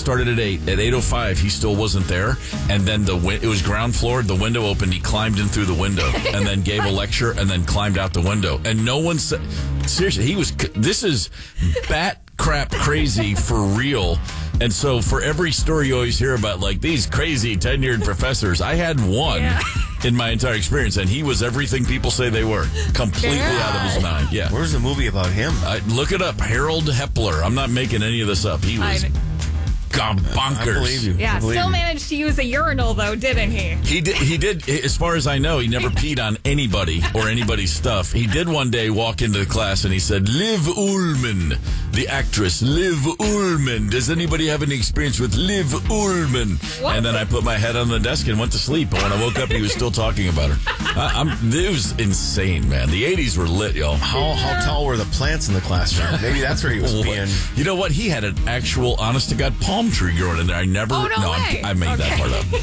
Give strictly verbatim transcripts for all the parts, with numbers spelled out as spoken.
started at eight. At eight oh five, he still wasn't there. And then the win- it was ground floor. The window opened. He climbed in through the window and then gave a lecture and then climbed out the window. And no one said, seriously, he was, this is bat crap crazy for real. And so for every story you always hear about, like, these crazy tenured professors, I had one yeah. in my entire experience, and he was everything people say they were. Completely yeah. out of his mind. Yeah. Where's the movie about him? Uh, look it up. Harold Hepler. I'm not making any of this up. He was... gone bonkers. I believe you. Yeah, believe still you. managed to use a urinal, though, didn't he? He did. He did. As far as I know, he never peed on anybody or anybody's stuff. He did one day walk into the class and he said, "Liv Ullmann, the actress, Liv Ullmann. Does anybody have any experience with Liv Ullmann?" What? And then I put my head on the desk and went to sleep. And when I woke up, he was still talking about her. I, I'm, it was insane, man. The eighties were lit, y'all. How how tall were the plants in the classroom? Maybe that's where he was being. You know what? He had an actual, honest to God, palm tree growing in there. I never. Oh, no, no way. I made okay. that part up.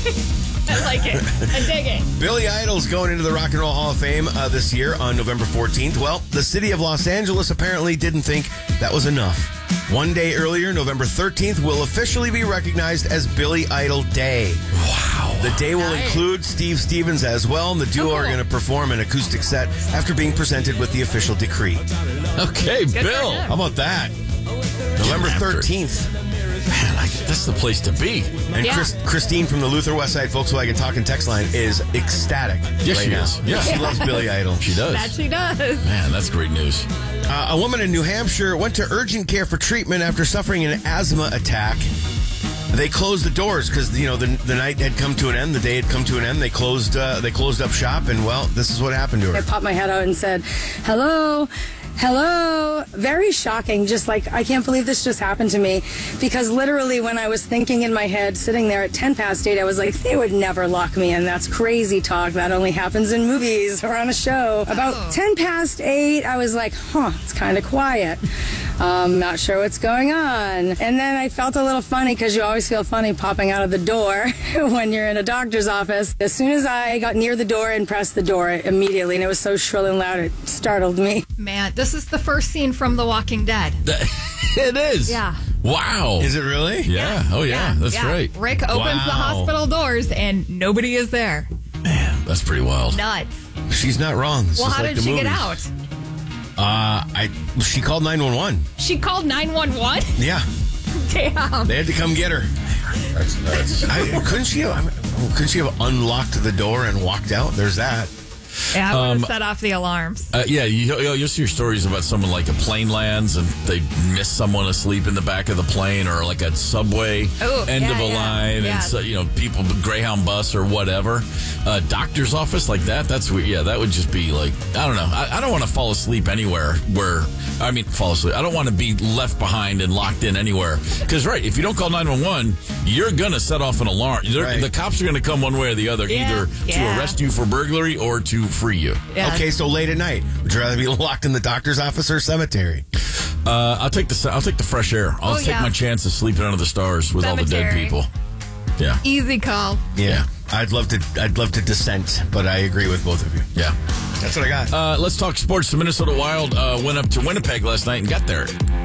I like it. I dig it. Billy Idol's going into the Rock and Roll Hall of Fame uh, this year on November fourteenth. Well, the city of Los Angeles apparently didn't think that was enough. One day earlier, November thirteenth, will officially be recognized as Billy Idol Day. Wow. The day will nice. include Steve Stevens as well, and the duo oh, cool. are going to perform an acoustic set after being presented with the official decree. Okay, Good Bill. How about that? November thirteenth. Man, I, that's the place to be. And yeah. Chris, Christine from the Luther Westside Volkswagen Talk and Text line is ecstatic. Yes, right she now. is. Yeah. She loves Billy Idol. She does. That she does. Man, that's great news. Uh, a woman in New Hampshire went to urgent care for treatment after suffering an asthma attack. They closed the doors because, you know, the, the night had come to an end. The day had come to an end. They closed uh, they closed up shop, and, well, this is what happened to her. I popped my head out and said, hello, hello. Very shocking. Just like, I can't believe this just happened to me. Because literally when I was thinking in my head, sitting there at ten past eight, I was like, they would never lock me in. That's crazy talk. That only happens in movies or on a show. About oh. ten past eight, I was like, huh, it's kind of quiet. Um, not sure what's going on. And then I felt a little funny because you always feel funny popping out of the door when you're in a doctor's office. As soon as I got near the door and pressed the door immediately, and it was so shrill and loud, it startled me. Man, this is the first scene from The Walking Dead. It is. Yeah. Wow. Is it really? Yeah. Yes. Oh, yeah. yeah. That's yeah. right. Rick opens wow. the hospital doors and nobody is there. Man, that's pretty wild. Nuts. She's not wrong. It's well, just how like did the she movies. get out? Uh, I she called nine one one. She called nine one one? Yeah. Damn. They had to come get her. That's nuts. I, couldn't she have, I mean, couldn't she have unlocked the door and walked out? There's that. Yeah, I would have Um, set off the alarms. Uh, yeah, you, you'll you'll hear stories about someone like a plane lands and they miss someone asleep in the back of the plane, or like a subway Ooh, end yeah, of a yeah, line, yeah. and so, you know, people, Greyhound bus or whatever. Uh, doctor's office like that, that's weird. Yeah, that would just be like, I don't know. I, I don't want to fall asleep anywhere where, I mean, fall asleep. I don't want to be left behind and locked in anywhere. Because, right, if you don't call nine one one, you're going to set off an alarm. Right. The cops are going to come one way or the other, yeah, either yeah. to arrest you for burglary or to free you. Yeah. Okay, so late at night, would you rather be locked in the doctor's office or cemetery? Uh, I'll take the I'll take the fresh air. I'll Oh, take yeah. my chance of sleeping under the stars with all the dead Cemetery. people. Yeah, Easy call. Yeah, I'd love to. I'd love to dissent, but I agree with both of you. yeah. That's what I got. Uh, let's talk sports. The Minnesota Wild uh, went up to Winnipeg last night and got their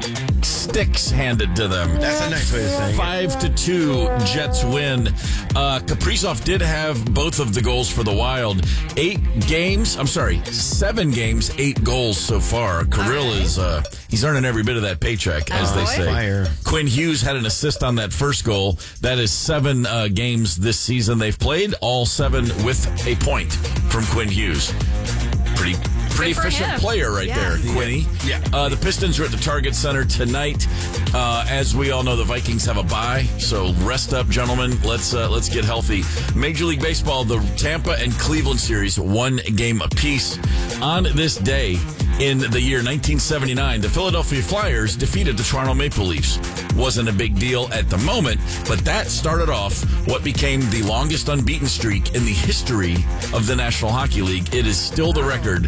sticks handed to them. That's a nice way to say it. Five to two, Jets win. Uh, Kaprizov did have both of the goals for the Wild. Eight games. I'm sorry, seven games, eight goals so far. Kirill right. is uh, he's earning every bit of that paycheck, as Oh, they boy. say. Fire. Quinn Hughes had an assist on that first goal. That is seven uh, games this season they've played, all seven with a point from Quinn Hughes. Pretty pretty Good for efficient him. player right Yes. there, Quinny. Yeah. Uh, the Pistons are at the Target Center tonight. Uh, as we all know, the Vikings have a bye, so rest up, gentlemen. Let's uh, let's get healthy. Major League Baseball, the Tampa and Cleveland series, one game apiece. On this day in the year nineteen seventy-nine, the Philadelphia Flyers defeated the Toronto Maple Leafs. Wasn't a big deal at the moment, but that started off what became the longest unbeaten streak in the history of the National Hockey League. It is still the record,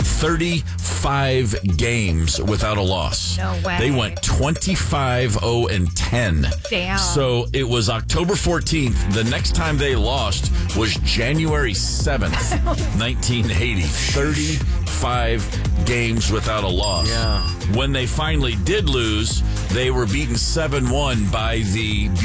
thirty-five games without a loss. No way. They went twenty-five oh and ten. Damn. So it was October fourteenth. The next time they lost was January seventh, nineteen eighty. thirty-five games without a loss. Yeah. When they finally did lose, they were beaten seven one by the